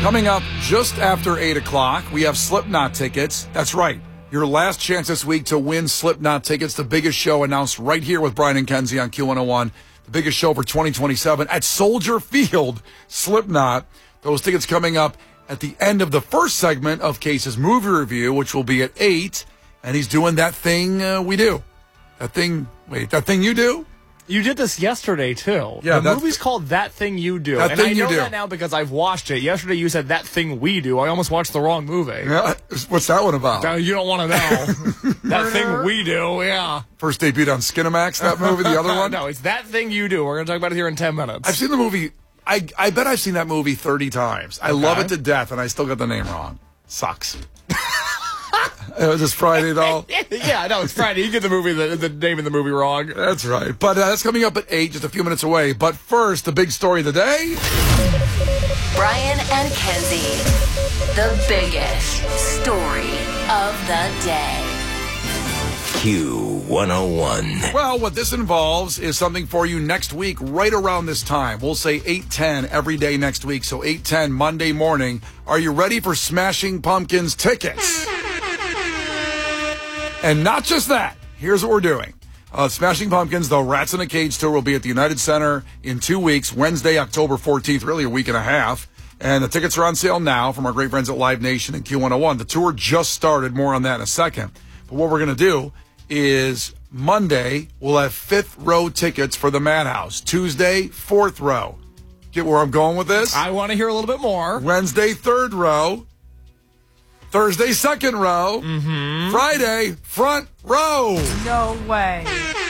Coming up just after 8 o'clock, we have Slipknot tickets. That's right. Your last chance this week to win Slipknot tickets, the biggest show announced right here with Brian and Kenzie on Q101. The biggest show for 2027 at Soldier Field, Slipknot. Those tickets coming up at the end of the first segment of Case's movie review, which will be at 8. And he's doing that thing we do. That thing you do? You did this yesterday, too. Yeah, the movie's called That Thing You Do. And I know that now because I've watched it. Yesterday you said That Thing We Do. I almost watched the wrong movie. Yeah, what's that one about? You don't want to know. That Thing We Do, yeah. First debuted on Skinamax, that movie, the other one? No, it's That Thing You Do. We're going to talk about it here in 10 minutes. I've seen the movie. I bet I've seen that movie 30 times. I love it to death, and I still got the name wrong. Sucks. It was this Friday, though. Yeah, no, it's Friday. You get the movie, the name of the movie wrong. That's right. But that's coming up at 8, just a few minutes away. But first, the big story of the day. Brian and Kenzie, the biggest story of the day. Q101. Well, what this involves is something for you next week, right around this time. We'll say 8:10 every day next week, so 8:10 Monday morning. Are you ready for Smashing Pumpkins tickets? And not just that. Here's what we're doing. Smashing Pumpkins, the Rats in a Cage tour, will be at the United Center in 2 weeks, Wednesday, October 14th, really a week and a half. And the tickets are on sale now from our great friends at Live Nation and Q101. The tour just started. More on that in a second. But what we're going to do is Monday, we'll have 5th row tickets for the Madhouse. Tuesday, 4th row. Get where I'm going with this? I want to hear a little bit more. Wednesday, 3rd row. Thursday, 2nd row. Mm-hmm. Friday, front row. No way.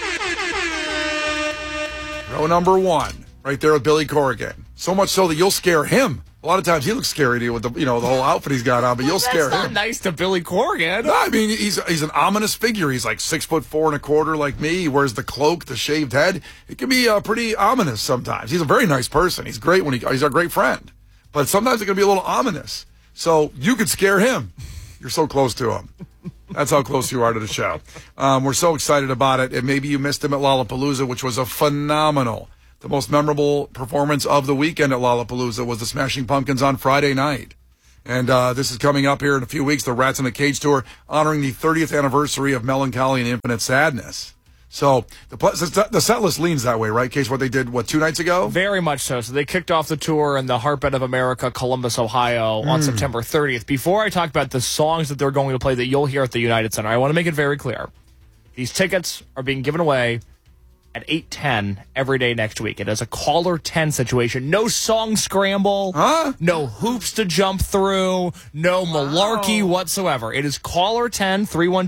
Row number 1, right there with Billy Corrigan. So much so that you'll scare him. A lot of times he looks scary to you with the whole outfit he's got on, but you'll scare him. That's not nice to Billy Corrigan. No, I mean, he's an ominous figure. He's like 6'4" and 1/4 like me. He wears the cloak, the shaved head. It can be pretty ominous sometimes. He's a very nice person. He's great he's our great friend. But sometimes it can be a little ominous. So you could scare him. You're so close to him. That's how close you are to the show. We're so excited about it. And maybe you missed him at Lollapalooza, which was a phenomenal. The most memorable performance of the weekend at Lollapalooza was the Smashing Pumpkins on Friday night. And this is coming up here in a few weeks, the Rats in a Cage tour, honoring the 30th anniversary of Melancholy and Infinite Sadness. So the set list leans that way, right, Case? What they did, 2 nights ago? Very much so. So they kicked off the tour in the heartbeat of America, Columbus, Ohio, on September 30th. Before I talk about the songs that they're going to play that you'll hear at the United Center, I want to make it very clear. These tickets are being given away at 8:10 every day next week. It is a caller 10 situation. No song scramble. Huh? No hoops to jump through. No malarkey whatsoever. It is caller 10,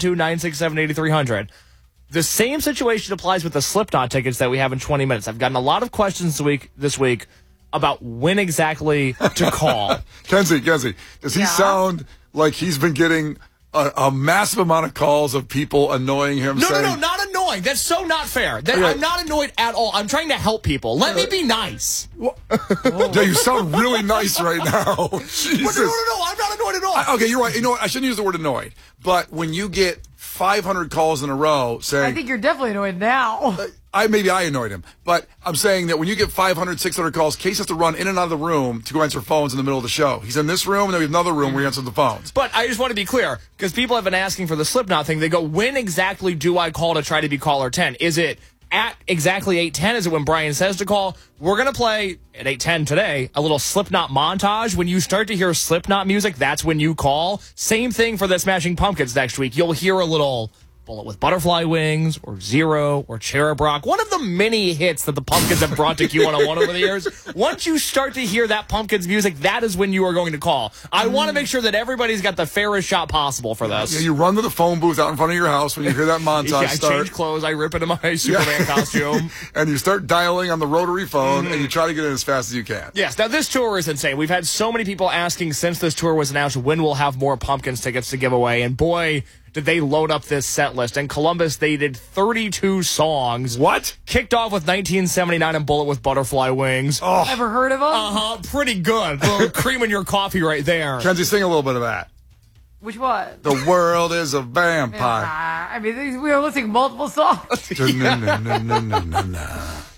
312-967-8300. The same situation applies with the Slipknot tickets that we have in 20 minutes. I've gotten a lot of questions this week about when exactly to call. Kenzie, does he sound like he's been getting a massive amount of calls of people annoying him? No, not annoying. That's so not fair. I'm not annoyed at all. I'm trying to help people. Let me be nice. Yeah, you sound really nice right now. Jesus. No, I'm not annoyed at all. Okay, you're right. You know what? I shouldn't use the word annoyed. But when you get 500 calls in a row saying... I think you're definitely annoyed now. Maybe I annoyed him. But I'm saying that when you get 500, 600 calls, Case has to run in and out of the room to go answer phones in the middle of the show. He's in this room, and then we have another room where he answers the phones. But I just want to be clear, because people have been asking for the Slipknot thing. They go, when exactly do I call to try to be caller 10? Is it at exactly 8:10? Is it when Brian says to call? We're going to play, at 8:10 today, a little Slipknot montage. When you start to hear Slipknot music, that's when you call. Same thing for the Smashing Pumpkins next week. You'll hear a little Bullet with Butterfly Wings, or Zero, or Cherub Rock. One of the many hits that the Pumpkins have brought to Q101 over the years. Once you start to hear that Pumpkins music, that is when you are going to call. I want to make sure that everybody's got the fairest shot possible for this. Yeah, you run to the phone booth out in front of your house when you hear that montage start. I change clothes, I rip into my Superman costume. And you start dialing on the rotary phone, and you try to get in as fast as you can. Yes, now this tour is insane. We've had so many people asking since this tour was announced when we'll have more Pumpkins tickets to give away, and boy, did they load up this set list. In Columbus, they did 32 songs. What? Kicked off with 1979 and Bullet with Butterfly Wings. Oh. Ever heard of them? Pretty good. A little cream in your coffee right there. Kenzie, sing a little bit of that. Which one? The world is a vampire. I mean, we were listening to multiple songs.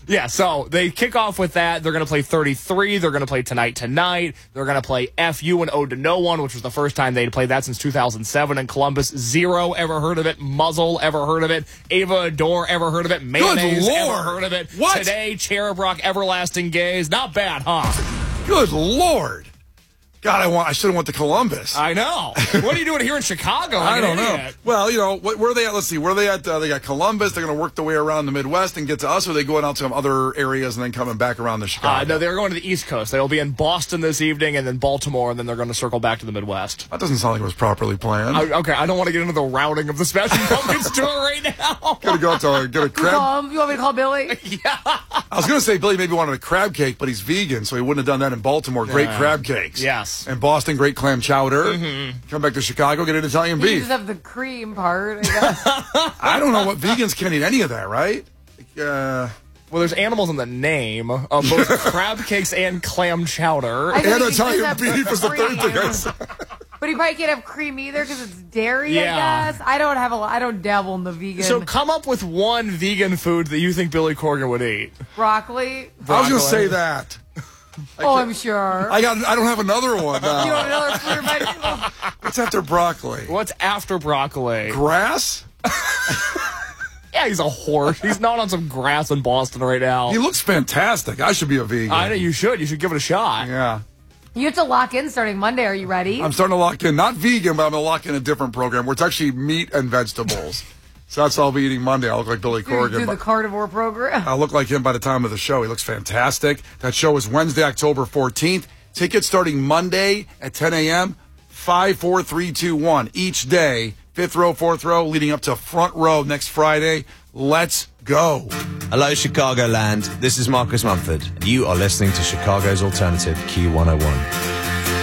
Yeah, so they kick off with that. They're going to play 33. They're going to play Tonight. They're going to play FU and Ode to No One, which was the first time they'd played that since 2007 in Columbus. Zero, ever heard of it? Muzzle, ever heard of it? Ava Adore, ever heard of it? Mayonnaise, ever heard of it? What? Today, Cherub Rock, Everlasting Gaze. Not bad, huh? Good Lord. God, I should have went to Columbus. I know. What are you doing here in Chicago? I Like don't an know. idiot? Well, where are they at? Let's see. Where are they at? They got Columbus. They're going to work their way around the Midwest and get to us, or are they going out to some other areas and then coming back around to Chicago? No, they're going to the East Coast. They'll be in Boston this evening and then Baltimore, and then they're going to circle back to the Midwest. That doesn't sound like it was properly planned. Okay, I don't want to get into the routing of the Smashing Pumpkins tour right now. Gotta go out to get a crab. You want me to call Billy? Yeah. I was going to say Billy maybe wanted a crab cake, but he's vegan, so he wouldn't have done that in Baltimore. Great crab cakes. Yes. And Boston, great clam chowder. Come back to Chicago, get an Italian You beef. just have the cream part, I guess. I don't know what vegans can't eat any of that, right? Well, there's animals in the name of both crab cakes and clam chowder. I think And you just Italian have beef is the third thing I cream. said. But he probably can't have cream either because it's dairy, Yeah. I guess. I don't dabble in the vegan. So come up with one vegan food that you think Billy Corgan would eat. broccoli. I was going to say that. I'm sure. I don't have another one. You want another fruit or vegetable? What's after broccoli? What's after broccoli? Grass? Yeah, he's a horse. He's not on some grass in Boston right now. He looks fantastic. I should be a vegan. I know you should. You should give it a shot. Yeah. You have to lock in starting Monday. Are you ready? I'm starting to lock in, not vegan, but I'm going to lock in a different program where it's actually meat and vegetables. So that's all I'll be eating Monday. I'll look like Billy do Corgan. the carnivore program. I'll look like him by the time of the show. He looks fantastic. That show is Wednesday, October 14th. Tickets starting Monday at 10 a.m. 5, 4, 3, 2, 1 each day. 5th row, 4th row, leading up to front row next Friday. Let's go. Hello, Chicagoland. This is Marcus Mumford. You are listening to Chicago's Alternative Q101.